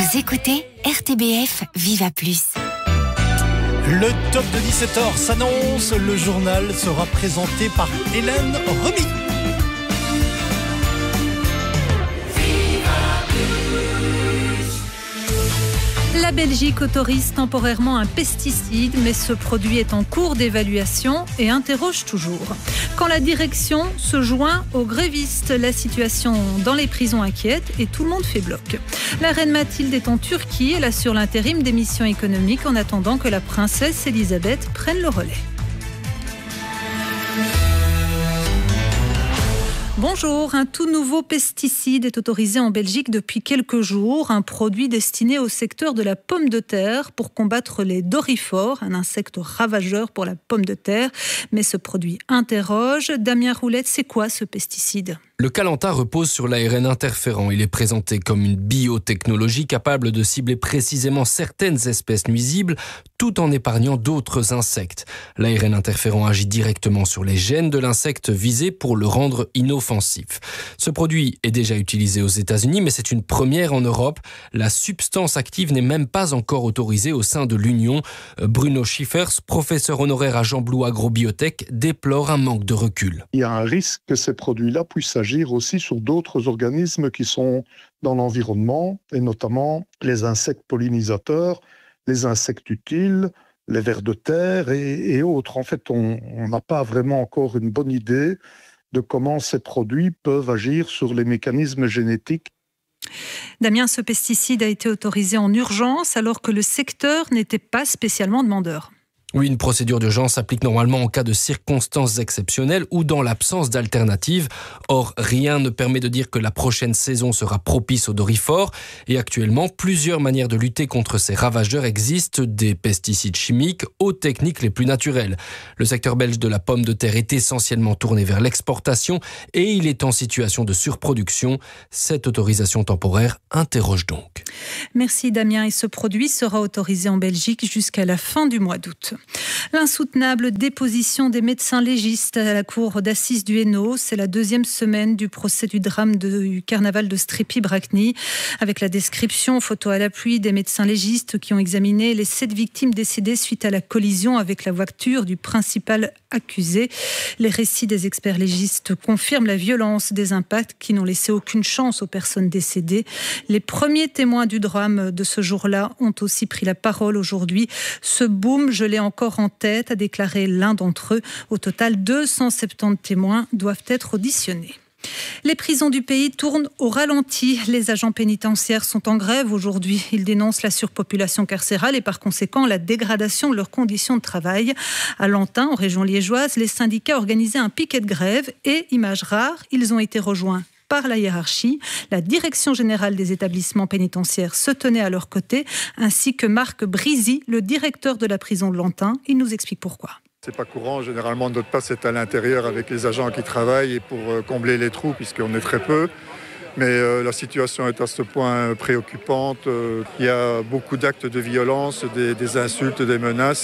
Vous écoutez RTBF Viva Plus. Le top de 17h s'annonce. Le journal sera présenté par Hélène Remy. La Belgique autorise temporairement un pesticide, mais ce produit est en cours d'évaluation et interroge toujours. Quand la direction se joint aux grévistes, la situation dans les prisons inquiète et tout le monde fait bloc. La reine Mathilde est en Turquie, elle assure l'intérim des missions économiques en attendant que la princesse Elisabeth prenne le relais. Bonjour, un tout nouveau pesticide est autorisé en Belgique depuis quelques jours, un produit destiné au secteur de la pomme de terre pour combattre les doryphores, un insecte ravageur pour la pomme de terre. Mais ce produit interroge. Damien Roulette, c'est quoi ce pesticide ? Le Calanta repose sur l'ARN interférent. Il est présenté comme une biotechnologie capable de cibler précisément certaines espèces nuisibles tout en épargnant d'autres insectes. L'ARN interférent agit directement sur les gènes de l'insecte visé pour le rendre inoffensif. Ce produit est déjà utilisé aux États-Unis, mais c'est une première en Europe. La substance active n'est même pas encore autorisée au sein de l'Union. Bruno Schiffers, professeur honoraire à Jean Blou Agrobiotech, déplore un manque de recul. Il y a un risque que ces produits-là puissent agir aussi sur d'autres organismes qui sont dans l'environnement, et notamment les insectes pollinisateurs, les insectes utiles, les vers de terre et autres. En fait, on n'a pas vraiment encore une bonne idée de comment ces produits peuvent agir sur les mécanismes génétiques. Damien, ce pesticide a été autorisé en urgence alors que le secteur n'était pas spécialement demandeur. Oui, une procédure d'urgence s'applique normalement en cas de circonstances exceptionnelles ou dans l'absence d'alternatives. Or, rien ne permet de dire que la prochaine saison sera propice aux doryphores. Et actuellement, plusieurs manières de lutter contre ces ravageurs existent, des pesticides chimiques aux techniques les plus naturelles. Le secteur belge de la pomme de terre est essentiellement tourné vers l'exportation et il est en situation de surproduction. Cette autorisation temporaire interroge donc. Merci Damien. Et ce produit sera autorisé en Belgique jusqu'à la fin du mois d'août. L'insoutenable déposition des médecins légistes à la cour d'assises du Hainaut, c'est la deuxième semaine du procès du drame du carnaval de Strépy-Bracny, avec la description, photo à l'appui, des médecins légistes qui ont examiné les 7 victimes décédées suite à la collision avec la voiture du principal accusé. Les récits des experts légistes confirment la violence des impacts qui n'ont laissé aucune chance aux personnes décédées. Les premiers témoins du drame de ce jour-là ont aussi pris la parole aujourd'hui. Ce boom, je l'ai encore en tête, a déclaré l'un d'entre eux. Au total, 270 témoins doivent être auditionnés. Les prisons du pays tournent au ralenti. Les agents pénitentiaires sont en grève aujourd'hui. Ils dénoncent la surpopulation carcérale et par conséquent la dégradation de leurs conditions de travail. À Lantin, en région liégeoise, les syndicats organisaient un piquet de grève et, image rare, ils ont été rejoints par la hiérarchie. La direction générale des établissements pénitentiaires se tenait à leur côté, ainsi que Marc Brisy, le directeur de la prison de Lantin. Il nous explique pourquoi. C'est pas courant, généralement notre passe est à l'intérieur avec les agents qui travaillent et pour combler les trous puisqu'on est très peu. Mais la situation est à ce point préoccupante. Il y a beaucoup d'actes de violence, des insultes, des menaces.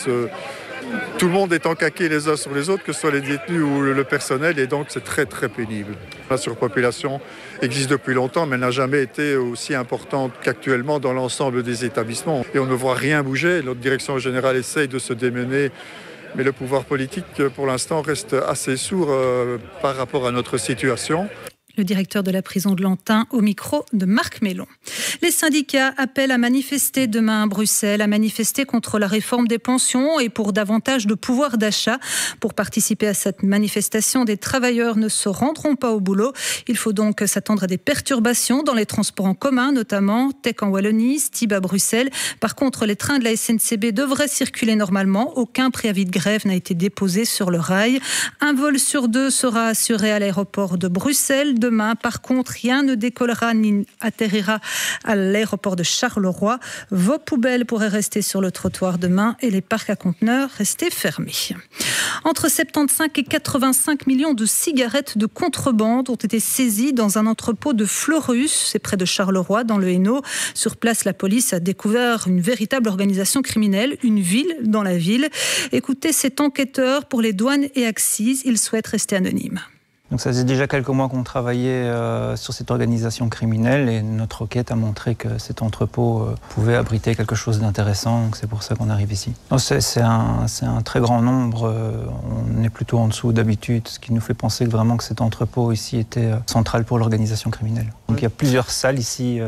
Tout le monde est encaqué les uns sur les autres, que ce soit les détenus ou le personnel, et donc c'est très très pénible. La surpopulation existe depuis longtemps, mais elle n'a jamais été aussi importante qu'actuellement dans l'ensemble des établissements. Et on ne voit rien bouger. Notre direction générale essaye de se démener, mais le pouvoir politique, pour l'instant, reste assez sourd par rapport à notre situation. Le directeur de la prison de Lantin au micro de Marc Mélon. Les syndicats appellent à manifester demain à Bruxelles, à manifester contre la réforme des pensions et pour davantage de pouvoir d'achat. Pour participer à cette manifestation, des travailleurs ne se rendront pas au boulot. Il faut donc s'attendre à des perturbations dans les transports en commun, notamment Tech en Wallonie, Stib à Bruxelles. Par contre, les trains de la SNCB devraient circuler normalement. Aucun préavis de grève n'a été déposé sur le rail. Un vol sur 2 sera assuré à l'aéroport de Bruxelles. Demain, par contre, rien ne décollera ni atterrira à l'aéroport de Charleroi. Vos poubelles pourraient rester sur le trottoir demain et les parcs à conteneurs rester fermés. Entre 75 et 85 millions de cigarettes de contrebande ont été saisies dans un entrepôt de Fleurus, c'est près de Charleroi, dans le Hainaut. Sur place, la police a découvert une véritable organisation criminelle, une ville dans la ville. Écoutez cet enquêteur pour les douanes et accises, il souhaite rester anonyme. Donc ça faisait déjà quelques mois qu'on travaillait sur cette organisation criminelle et notre enquête a montré que cet entrepôt pouvait abriter quelque chose d'intéressant, donc c'est pour ça qu'on arrive ici. C'est un très grand nombre, on est plutôt en dessous d'habitude, ce qui nous fait penser vraiment que cet entrepôt ici était central pour l'organisation criminelle. Donc il y a plusieurs salles ici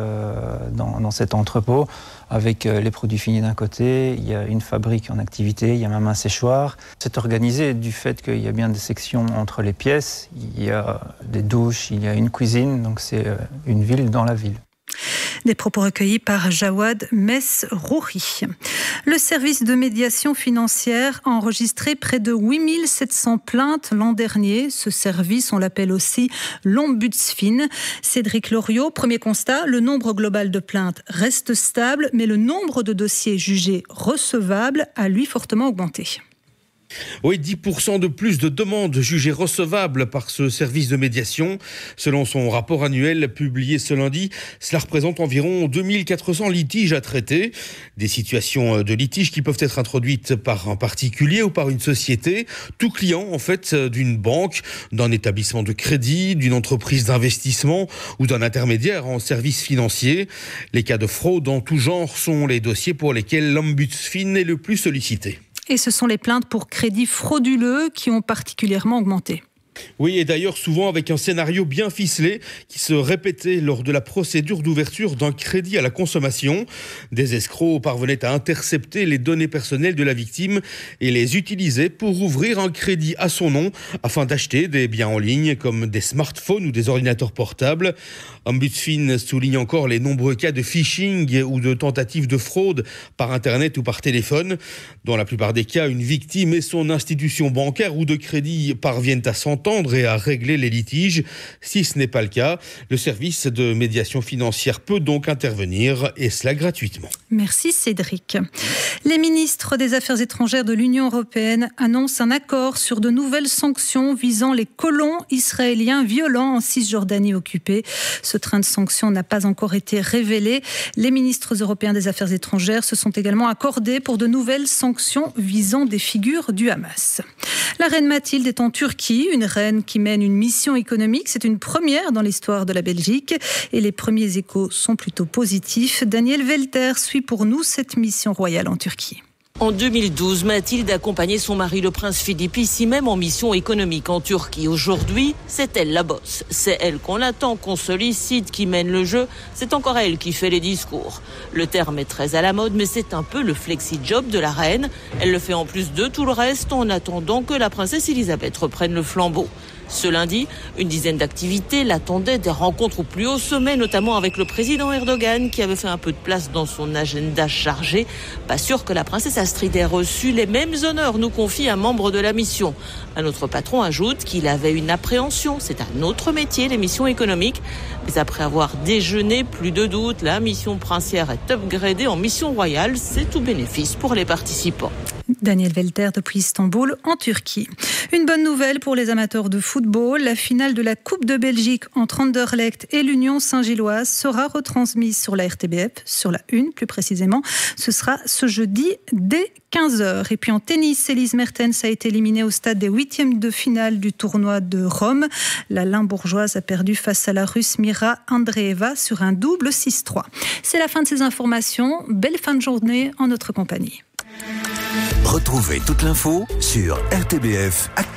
dans cet entrepôt, avec les produits finis d'un côté, il y a une fabrique en activité, il y a même un séchoir. C'est organisé du fait qu'il y a bien des sections entre les pièces, il y a des douches, il y a une cuisine, donc c'est une ville dans la ville. Des propos recueillis par Jawad Mesrouri. Le service de médiation financière a enregistré près de 8700 plaintes l'an dernier. Ce service, on l'appelle aussi l'Ombudsfin. Cédric Loriot, premier constat, le nombre global de plaintes reste stable, mais le nombre de dossiers jugés recevables a lui fortement augmenté. Oui, 10% de plus de demandes jugées recevables par ce service de médiation. Selon son rapport annuel publié ce lundi, cela représente environ 2400 litiges à traiter. Des situations de litige qui peuvent être introduites par un particulier ou par une société. Tout client, en fait, d'une banque, d'un établissement de crédit, d'une entreprise d'investissement ou d'un intermédiaire en services financiers. Les cas de fraude en tout genre sont les dossiers pour lesquels l'Ombudsfin est le plus sollicité. Et ce sont les plaintes pour crédits frauduleux qui ont particulièrement augmenté. Oui, et d'ailleurs souvent avec un scénario bien ficelé qui se répétait lors de la procédure d'ouverture d'un crédit à la consommation. Des escrocs parvenaient à intercepter les données personnelles de la victime et les utilisaient pour ouvrir un crédit à son nom afin d'acheter des biens en ligne comme des smartphones ou des ordinateurs portables. Ombudsfin souligne encore les nombreux cas de phishing ou de tentatives de fraude par Internet ou par téléphone. Dans la plupart des cas, une victime et son institution bancaire ou de crédit parviennent à s'entendre et à régler les litiges. Si ce n'est pas le cas, le service de médiation financière peut donc intervenir et cela gratuitement. Merci Cédric. Les ministres des Affaires étrangères de l'Union européenne annoncent un accord sur de nouvelles sanctions visant les colons israéliens violents en Cisjordanie occupée. Ce train de sanctions n'a pas encore été révélé. Les ministres européens des Affaires étrangères se sont également accordés pour de nouvelles sanctions visant des figures du Hamas. La reine Mathilde est en Turquie, une reine qui mène une mission économique. C'est une première dans l'histoire de la Belgique et les premiers échos sont plutôt positifs. Daniel Welter suit pour nous cette mission royale en Turquie. En 2012, Mathilde accompagnait son mari, le prince Philippe, ici même en mission économique en Turquie. Aujourd'hui, c'est elle la bosse. C'est elle qu'on attend, qu'on sollicite, qui mène le jeu. C'est encore elle qui fait les discours. Le terme est très à la mode, mais c'est un peu le flexi-job de la reine. Elle le fait en plus de tout le reste en attendant que la princesse Elisabeth reprenne le flambeau. Ce lundi, une dizaine d'activités l'attendaient, des rencontres au plus haut sommet, notamment avec le président Erdogan, qui avait fait un peu de place dans son agenda chargé. Pas sûr que la princesse Astrid ait reçu les mêmes honneurs, nous confie un membre de la mission. Un autre patron ajoute qu'il avait une appréhension. C'est un autre métier, les missions économiques. Mais après avoir déjeuné, plus de doute, la mission princière est upgradée en mission royale. C'est tout bénéfice pour les participants. Daniel Welter depuis Istanbul, en Turquie. Une bonne nouvelle pour les amateurs de football. La finale de la Coupe de Belgique entre Anderlecht et l'Union Saint-Gilloise sera retransmise sur la RTBF, sur la 1 plus précisément. Ce sera ce jeudi dès 15h. Et puis en tennis, Elise Mertens a été éliminée au stade des 8e de finale du tournoi de Rome. La Limbourgeoise a perdu face à la Russe Mira Andreeva sur un double 6-3. C'est la fin de ces informations. Belle fin de journée en notre compagnie. Retrouvez toute l'info sur RTBF Actu.